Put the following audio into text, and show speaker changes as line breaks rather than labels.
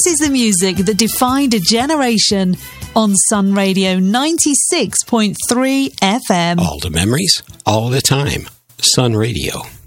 is the music that defined a generation on Sun Radio 96.3 FM.
All the memories, all the time. Sun Radio.